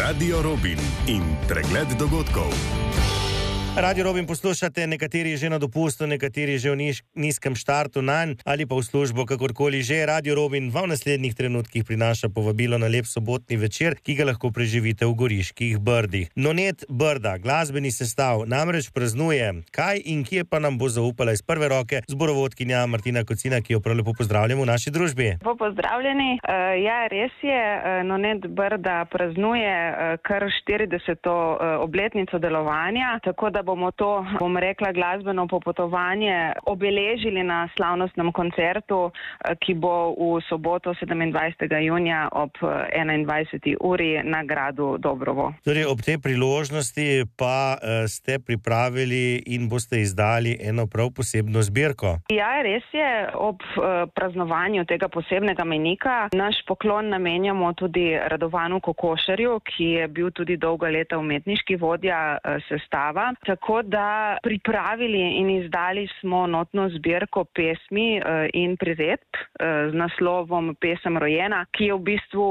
Radio Robin in pregled dogodkov. Radio Robin poslušate, nekateri že na dopustu, nekateri že v nizkem štartu nanj ali pa v službo, kakorkoli že. Radio Robin vam v naslednjih trenutkih prinaša povabilo na lep sobotni večer, ki ga lahko preživite v Goriških Brdih. Nonet Brda, glasbeni sestav, namreč praznuje. Kaj in kje pa nam bo zaupala iz prve roke zborovodkinja Martina Kocina, ki jo prav lepo pozdravljamo v naši družbi. Pozdravljeni. Ja, res je, Nonet Brda praznuje kar 40. obletnico delovanja, tako da bomo to, rekla, glasbeno popotovanje obeležili na slavnostnem koncertu, ki bo v soboto 27. junija ob 21. uri na gradu Dobrovo. Torej, ob tej priložnosti pa ste pripravili in boste izdali eno prav posebno zbirko. Ja, res je, ob praznovanju tega posebnega mejnika naš poklon namenjamo tudi Radovanu Kokošarju, ki je bil tudi dolga leta umetniški vodja sestava. Tako da pripravili in izdali smo notno zbirko pesmi in priredb z naslovom Pesem rojena, ki je v bistvu,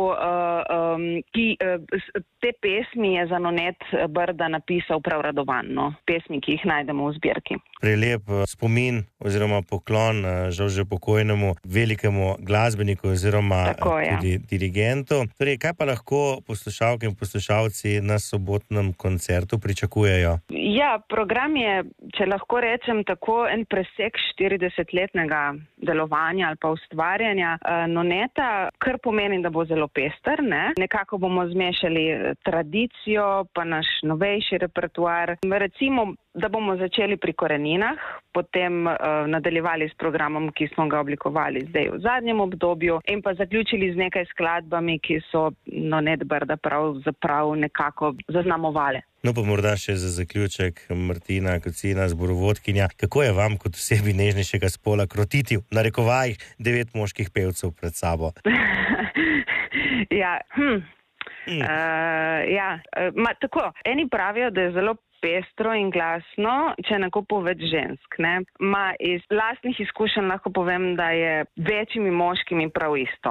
te pesmi je za Nonet Brda napisal prav Radovan, pesmi, ki jih najdemo v zbirki. Prelep spomin oziroma poklon žal že pokojnemu velikemu glasbeniku oziroma tudi dirigentu. Torej, kaj pa lahko poslušalke in poslušalci na sobotnem koncertu pričakujejo? Ja, program je, če lahko rečem tako, en presek 40-letnega delovanja ali pa ustvarjanja Noneta, kar pomeni, da bo zelo pester, ne? Nekako bomo zmešali tradicijo, pa naš novejši repertoar. Recimo, da bomo začeli pri koreninah, potem nadaljevali s programom, ki smo ga oblikovali zdaj v zadnjem obdobju, in pa zaključili z nekaj skladbami, ki so Nonet Brda pravzaprav nekako zaznamovale. No pa morda še za zaključek, Martina Kocina, zborovodkinja, kako je vam kot osebi nežnejšega spola krotiti v narekovajih 9 moških pevcev pred sabo? Tako, eni pravijo, da je zelo pestro in glasno, če nakupo več žensk, ne? Iz lastnih izkušenj lahko povem, da je večjimi moškimi prav isto.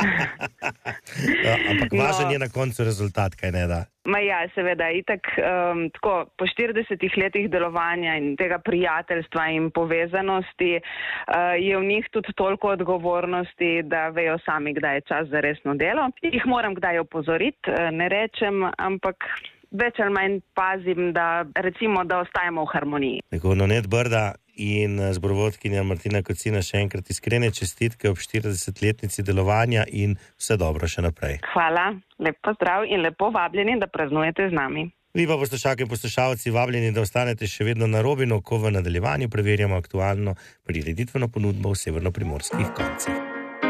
Ampak važen je na koncu rezultat, kaj ne da? Ja, seveda, itak tako po 40 letih delovanja in tega prijateljstva in povezanosti je v njih tudi toliko odgovornosti, da vejo sami, kdaj je čas za resno delo. Jih moram kdaj opozoriti, ne rečem, ampak več ali manj pazim, da recimo, da ostajamo v harmoniji. Tako, Nonet Brda in zborovodkinja Martina Kocina, še enkrat iskrene čestitke ob 40-letnici delovanja in vse dobro še naprej. Hvala, lep pozdrav in lepo vabljeni, da praznujete z nami. Vi pa poslušalke in poslušalci vabljeni, da ostanete še vedno na Robinu, ko v nadaljevanju preverjamo aktualno prireditveno ponudbo v severnoprimorskih koncih.